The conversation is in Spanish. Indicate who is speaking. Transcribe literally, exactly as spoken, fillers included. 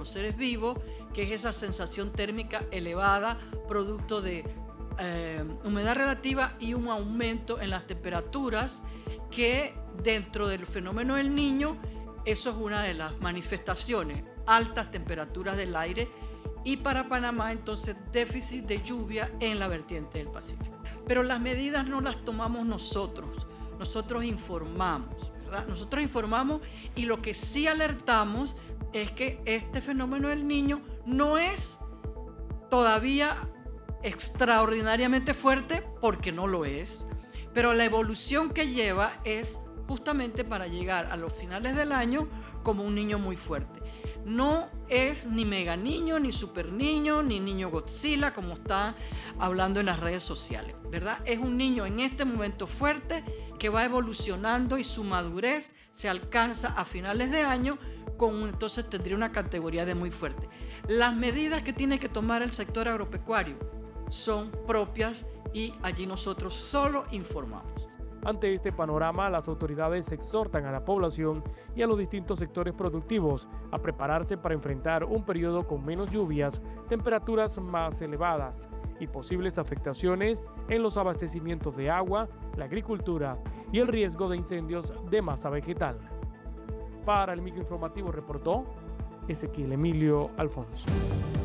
Speaker 1: los seres vivos, que es esa sensación térmica elevada, producto de eh, humedad relativa y un aumento en las temperaturas, que dentro del fenómeno del Niño, eso es una de las manifestaciones, altas temperaturas del aire, y para Panamá entonces déficit de lluvia en la vertiente del Pacífico. Pero las medidas no las tomamos nosotros, nosotros informamos, ¿verdad? Nosotros informamos, y lo que sí alertamos es que este fenómeno del Niño no es todavía extraordinariamente fuerte, porque no lo es, pero la evolución que lleva es justamente para llegar a los finales del año como un niño muy fuerte. No es ni mega niño, ni super niño, ni niño Godzilla, como están hablando en las redes sociales, ¿verdad? Es un niño en este momento fuerte que va evolucionando, y su madurez se alcanza a finales de año, con, entonces tendría una categoría de muy fuerte. Las medidas que tiene que tomar el sector agropecuario son propias, y allí nosotros solo informamos.
Speaker 2: Ante este panorama, las autoridades exhortan a la población y a los distintos sectores productivos a prepararse para enfrentar un periodo con menos lluvias, temperaturas más elevadas y posibles afectaciones en los abastecimientos de agua, la agricultura y el riesgo de incendios de masa vegetal. Para el microinformativo reportó Ezequiel Emilio Alfonso.